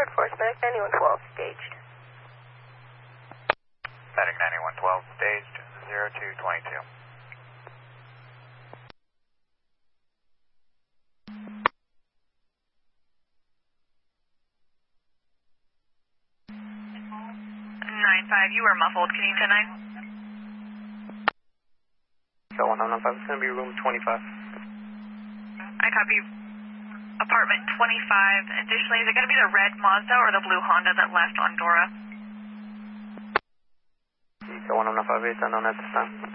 Air Force, Medic 9112, staged. Medic 9112, staged, 0222. You were muffled. Can you 10-9? So 1115, it's going to be room 25. I copy. Apartment 25. Additionally, is it going to be the red Mazda or the blue Honda that left on Dora? So 1158, unknown at this time.